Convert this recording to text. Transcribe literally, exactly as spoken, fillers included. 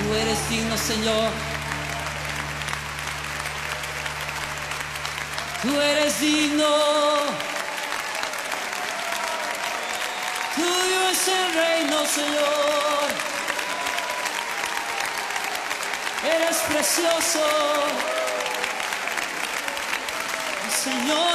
Tú eres digno, Señor. Tú eres digno. Tuyo es el reino, Señor. Eres precioso. Señor,